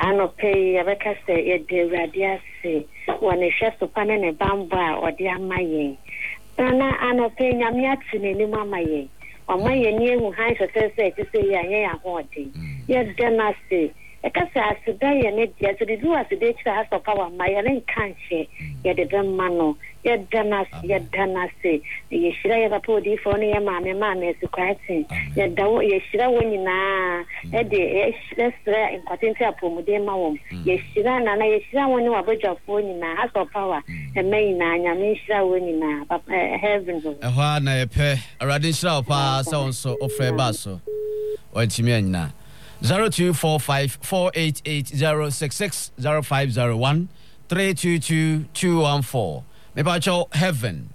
Anope Rebecca say ye de radia say when a chef to pan and a bamba or dear maye. Nana anope nyamiati ni mama ye. Or my near who hands a say to say ya hoarding. Yet then I say, I can say I should die and it yet to do as the day has of power my own can't say, yet the dumb mano, yet then I say, you should have put the phone your man is quieting, yet though you should have win na, Eddie, let's in potential pomodema, yes, she ran and I should have won a budget of phone na has of power, and may na, Yamisha winning na, heaven. A one a pair, a radical pass also of a basso. What's you mean now? 0245-488-066 0501-322-214. Mepacho heaven.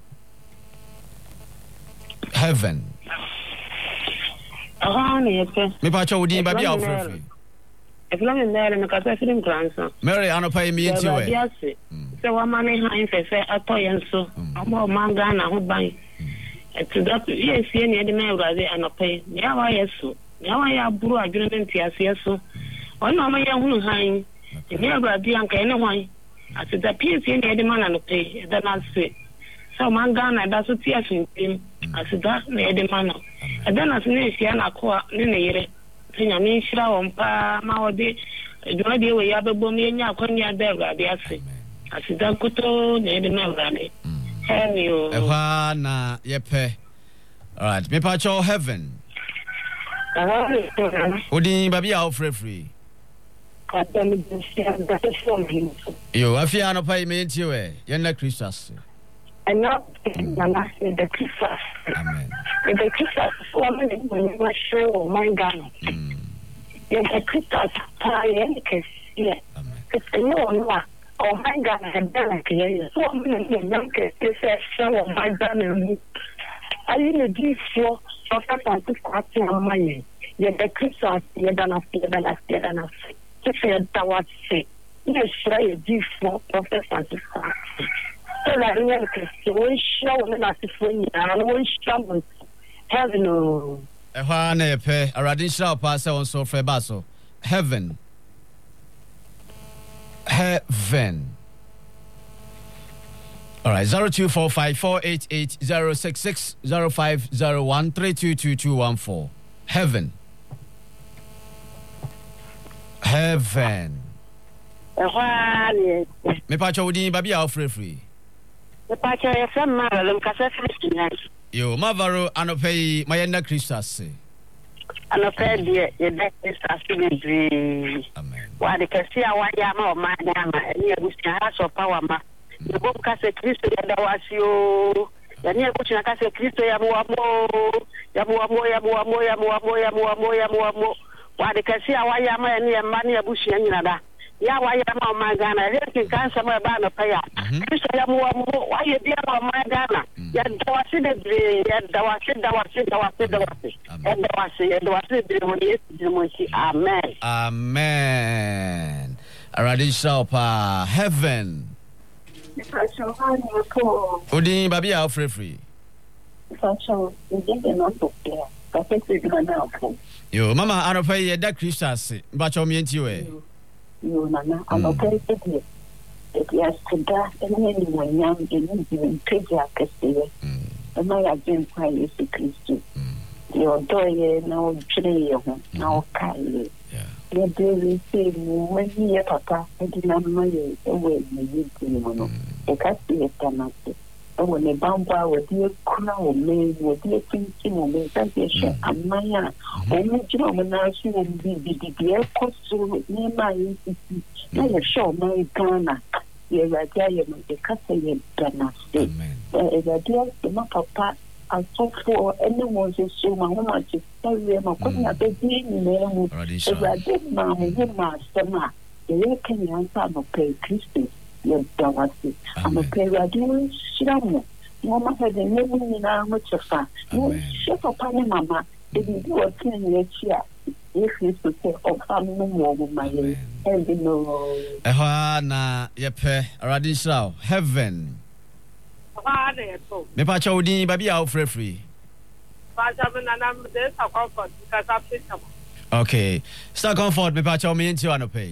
Mepacho wudi baby Alfred. If long in there and a film grandson. Mary Anopa me into it. So one man in high fair a toy and so. I'm more mangana who buy. To that, yes, any the mail rather and a pay. Yeah, why so. Now I have brew agreement here, so. One of my young hine, the near Bradian can wine. I said, the piece in the man and pay, then I'll say. So, Mangana, that's what tears in him. I said, that near the man. And then as near Siana Qua, Nene, Tina Mishra on Pa, Mawadi, do not deal with Yababonia, Konya Debra, I said, that could near the Melanie. Have you? Ewana, yepe. All right, me pacho heaven. Odi baby Alfred free. Yo, afia no pay me nti we. Ye na Christus. I know the Christus. Amen. The Christus woman when you were sure my God. The Christus tie case. Yeah. Amen. It's no. Oh my God, had done it. So many young kids say so my God. I didn't do so. Sometimes quite money. Yet the Christmas, you don't have to get enough. If you don't say, you try a gift for Professor. So that you will show enough for you and will show heaven. A one pay a radical pass on so for basso. Heaven. All right, 0245-488-066 0501-322-214. Heaven. Me pacho wudi baby Alfred free. The pacho is some Marilyn Casa. Yo, Mavaro anopei mayenda Christus. And a fair dear, your death is a dream. Amen. Why they can see our yama or my yama, and you wish to have so power. The book has a Christo that was you. The near Bush has a Christo Yamuamo. Why they can see our yama and near money a bush and another. Yawa Yama, my Ghana, I can't some about a pair. Christo Yamuamo, why you dear my Ghana? Yet there was in the dream, yet there was it. Amen. Amen. Aradisha heaven. Odi baby Alfred free. Yo, Mama, I don't pay that Christus, but your mean to you. You, Nana, I'm okay with you. Yes, to that, and anyone young and even patriarch, and my agent, why is the Christian? Your doye, no tree, no kind. You do receive when you papa, I did not know you away. You know, a casting of Tamasi. And when a bamba with your crown, made with your thinking, and the and Maya, only German nation will be the air costume near my institute. Let us show my Ghana. You're a diamond, the castle of Tamasi. The dear, the papa. And so for anyone to show my woman to tell them, I couldn't have been in there. If I did, Mamma, master, the can answer no pay Christian. Yes, Dawasi. I'm a pay radio. Shiramu. Mama had a name in our much of fun. No, chef upon Mamma. If you do a thing next year, if you to say, oh, I'm no more with my head. No. Ehana, yepe, Radisha, heaven. Me pacha udi baby Alfred free. Okay. Star comfort me pacha me into anope.